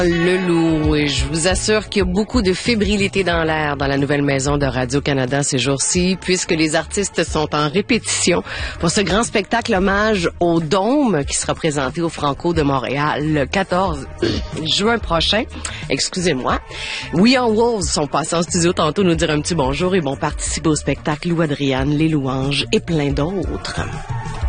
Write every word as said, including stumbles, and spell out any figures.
Le Loup, et je vous assure qu'il y a beaucoup de fébrilité dans l'air dans la nouvelle maison de Radio-Canada ces jours-ci, puisque les artistes sont en répétition pour ce grand spectacle hommage au Dôme qui sera présenté au Franco de Montréal le quatorze juin prochain. Excusez-moi. We Are Wolves sont passés en studio tantôt nous dire un petit bonjour et vont participer au spectacle Lou Adriane, Les Louanges et plein d'autres.